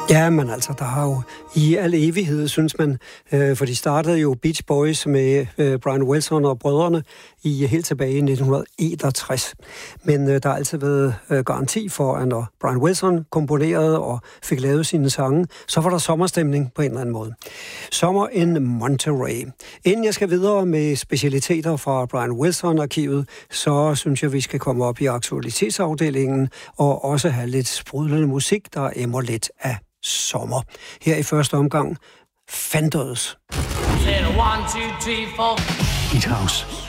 Ja, men altså, der har jo i al evighed, synes man, for de startede jo Beach Boys med Brian Wilson og brødrene helt tilbage i 1961. Men der har altid været garanti for, at når Brian Wilson komponerede og fik lavet sine sange, så var der sommerstemning på en eller anden måde. Sommer in Monterey. Inden jeg skal videre med specialiteter fra Brian Wilson-arkivet, så synes jeg, vi skal komme op i aktualitetsafdelingen og også have lidt sprudlende musik, der emmer lidt af sommer. Her i første omgang, Fenders. Hit House.